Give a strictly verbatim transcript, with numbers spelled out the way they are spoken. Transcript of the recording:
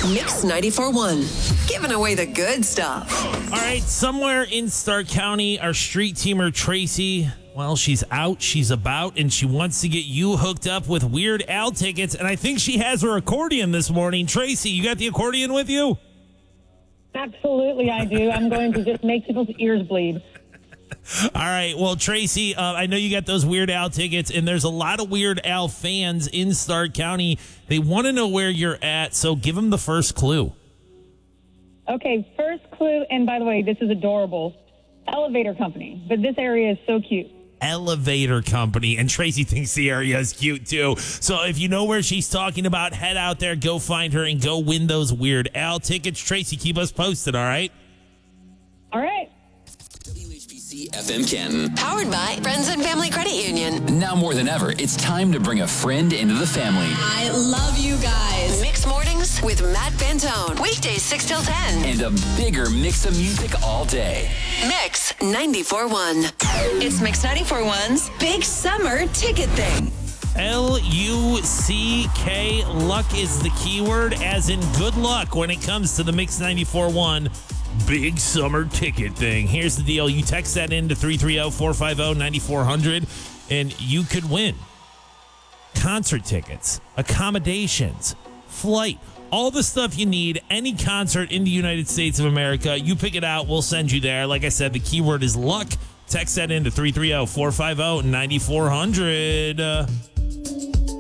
Mix ninety-four point one, giving away the good stuff. All right, somewhere in Stark County, our street teamer Tracy, well, she's out, she's about, and she wants to get you hooked up with Weird Al tickets, and I think she has her accordion this morning. Tracy, you got the accordion with you? Absolutely, I do. I'm going to just make people's ears bleed. All right. Well, Tracy, uh, I know you got those Weird Al tickets, and there's a lot of Weird Al fans in Stark County. They want to know where you're at, so give them the first clue. Okay, first clue, and by the way, this is adorable. Elevator company, but this area is so cute. Elevator company, and Tracy thinks the area is cute too. So if you know where she's talking about, head out there, go find her, and go win those Weird Al tickets. Tracy, keep us posted, all right? All right. F M Canton. Powered by Friends and Family Credit Union. Now more than ever, it's time to bring a friend into the family. I love you guys. Mix Mornings with Matt Fantone. Weekdays six till ten. And a bigger mix of music all day. Mix ninety-four point one. It's Mix ninety-four point one's Big Summer Ticket Thing. L U C K. Luck is the keyword, as in good luck when it comes to the Mix ninety-four point one Big Summer Ticket Thing. Here's the deal. You text that in to three three zero, four five zero, nine four zero zero, and you could win concert tickets, accommodations, flight, all the stuff you need, any concert in the United States of America. You pick it out. We'll send you there. Like I said, the keyword is luck. Text that in to three three zero, four five zero, nine four zero zero.